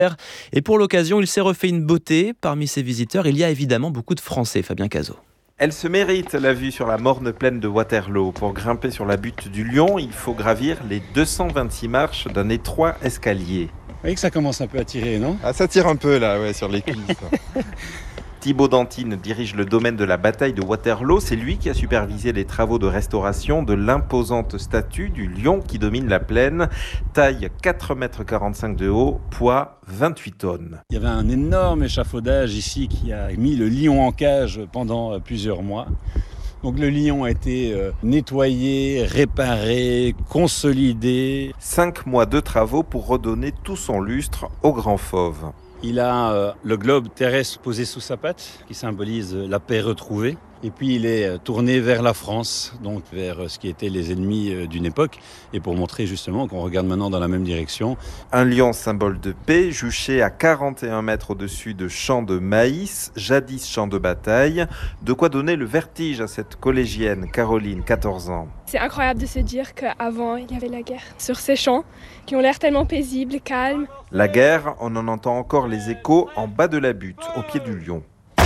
Et pour l'occasion, il s'est refait une beauté. Parmi ses visiteurs, il y a évidemment beaucoup de Français, Fabien Cazot. Elle se mérite la vue sur la morne plaine de Waterloo. Pour grimper sur la butte du Lion, il faut gravir les 226 marches d'un étroit escalier. Vous voyez que ça commence un peu à tirer, non ? Ah, ça tire un peu là, ouais, sur les cuisses. Thibaut Dantine dirige le domaine de la bataille de Waterloo. C'est lui qui a supervisé les travaux de restauration de l'imposante statue du lion qui domine la plaine. Taille 4,45 m de haut, poids 28 tonnes. Il y avait un énorme échafaudage ici qui a mis le lion en cage pendant plusieurs mois. Donc le lion a été nettoyé, réparé, consolidé. 5 mois de travaux pour redonner tout son lustre au grand fauve. Il a le globe terrestre posé sous sa patte, qui symbolise la paix retrouvée. Et puis il est tourné vers la France, donc vers ce qui étaient les ennemis d'une époque, et pour montrer justement qu'on regarde maintenant dans la même direction. Un lion symbole de paix, juché à 41 mètres au-dessus de champs de maïs, jadis champs de bataille. De quoi donner le vertige à cette collégienne, Caroline, 14 ans. C'est incroyable de se dire qu'avant, il y avait la guerre sur ces champs qui ont l'air tellement paisibles, calmes. La guerre, on en entend encore les échos en bas de la butte, au pied du lion.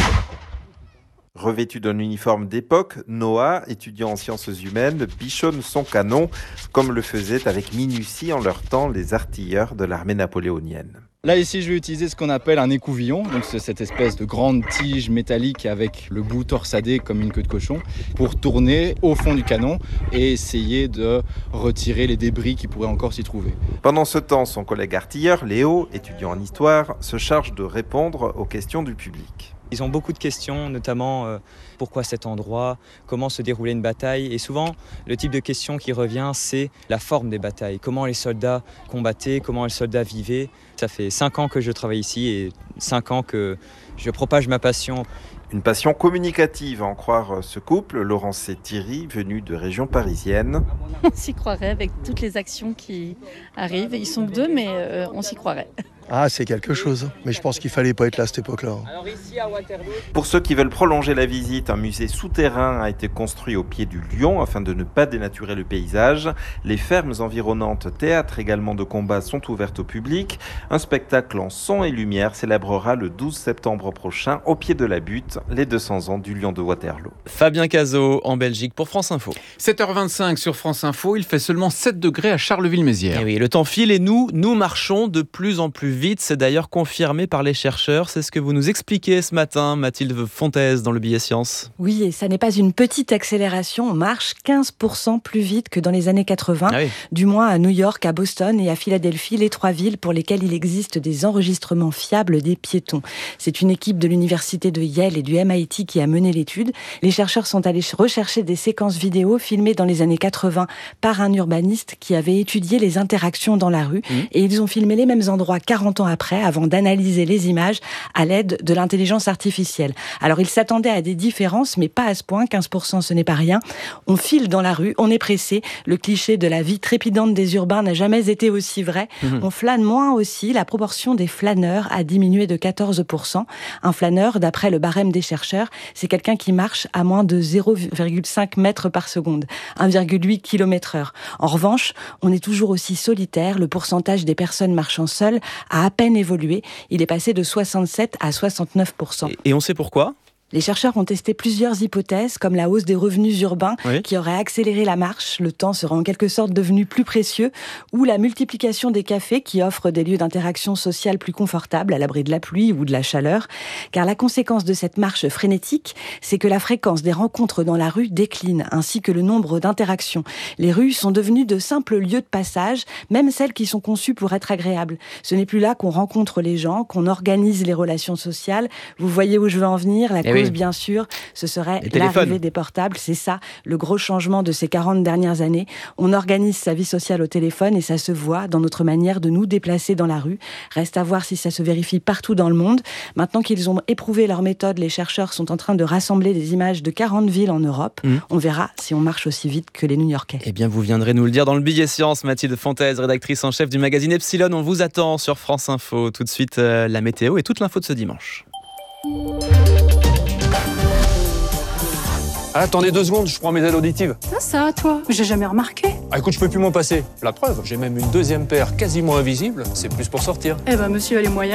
Revêtu d'un uniforme d'époque, Noah, étudiant en sciences humaines, bichonne son canon, comme le faisaient avec minutie en leur temps les artilleurs de l'armée napoléonienne. Là ici je vais utiliser ce qu'on appelle un écouvillon, donc c'est cette espèce de grande tige métallique avec le bout torsadé comme une queue de cochon, pour tourner au fond du canon et essayer de retirer les débris qui pourraient encore s'y trouver. Pendant ce temps, son collègue artilleur, Léo, étudiant en histoire, se charge de répondre aux questions du public. Ils ont beaucoup de questions, notamment pourquoi cet endroit, comment se déroulait une bataille. Et souvent, le type de question qui revient, c'est la forme des batailles. Comment les soldats combattaient, comment les soldats vivaient. Ça fait 5 ans que je travaille ici et 5 ans que je propage ma passion. Une passion communicative, à en croire ce couple, Laurence et Thierry, venus de région parisienne. On s'y croirait avec toutes les actions qui arrivent. Ils sont que 2, mais on s'y croirait. Ah, c'est quelque chose. Mais je pense qu'il fallait pas être là à cette époque-là. Alors ici à Waterloo. Pour ceux qui veulent prolonger la visite, un musée souterrain a été construit au pied du lion afin de ne pas dénaturer le paysage. Les fermes environnantes, théâtre également de combat, sont ouvertes au public. Un spectacle en son et lumière célébrera le 12 septembre prochain, au pied de la butte, les 200 ans du lion de Waterloo. Fabien Cazot en Belgique pour France Info. 7h25 sur France Info, il fait seulement 7 degrés à Charleville-Mézières. Et oui, le temps file et nous marchons de plus en plus vite. C'est d'ailleurs confirmé par les chercheurs. C'est ce que vous nous expliquez ce matin, Mathilde Fontaise, dans le billet Science. Oui, et ça n'est pas une petite accélération. On marche 15% plus vite que dans les années 80. Ah oui. Du moins à New York, à Boston et à Philadelphie, les 3 villes pour lesquelles il existe des enregistrements fiables des piétons. C'est une équipe de l'université de Yale et du MIT qui a mené l'étude. Les chercheurs sont allés rechercher des séquences vidéo filmées dans les années 80 par un urbaniste qui avait étudié les interactions dans la rue. Et ils ont filmé les mêmes endroits 40 ans après, avant d'analyser les images à l'aide de l'intelligence artificielle. Alors, ils s'attendaient à des différences, mais pas à ce point. 15%, ce n'est pas rien. On file dans la rue, on est pressé. Le cliché de la vie trépidante des urbains n'a jamais été aussi vrai. On flâne moins aussi. La proportion des flâneurs a diminué de 14%. Un flâneur, d'après le barème des chercheurs, c'est quelqu'un qui marche à moins de 0,5 mètres par seconde, 1,8 km/h. En revanche, on est toujours aussi solitaire. Le pourcentage des personnes marchant seules a à peine évolué. Il est passé de 67 à 69%. Et on sait pourquoi ? Les chercheurs ont testé plusieurs hypothèses, comme la hausse des revenus urbains qui aurait accéléré la marche. Le temps serait en quelque sorte devenu plus précieux, ou la multiplication des cafés qui offrent des lieux d'interaction sociale plus confortables à l'abri de la pluie ou de la chaleur. Car la conséquence de cette marche frénétique, c'est que la fréquence des rencontres dans la rue décline, ainsi que le nombre d'interactions. Les rues sont devenues de simples lieux de passage, même celles qui sont conçues pour être agréables. Ce n'est plus là qu'on rencontre les gens, qu'on organise les relations sociales. Vous voyez où je veux en venir ? La cause, bien sûr, ce serait l'arrivée des portables. C'est ça, le gros changement de ces 40 dernières années. On organise sa vie sociale au téléphone et ça se voit dans notre manière de nous déplacer dans la rue. Reste à voir si ça se vérifie partout dans le monde. Maintenant qu'ils ont éprouvé leur méthode, les chercheurs sont en train de rassembler des images de 40 villes en Europe. On verra si on marche aussi vite que les New-Yorkais. Eh bien, vous viendrez nous le dire dans le billet Science. Mathilde Fontaise, rédactrice en chef du magazine Epsilon. On vous attend sur France Info. Tout de suite, la météo et toute l'info de ce dimanche. Attendez 2 secondes, je prends mes aides auditives. Ça, toi, j'ai jamais remarqué. Ah, écoute, je peux plus m'en passer. La preuve, j'ai même une 2e paire quasiment invisible. C'est plus pour sortir. Eh ben, monsieur a les moyens.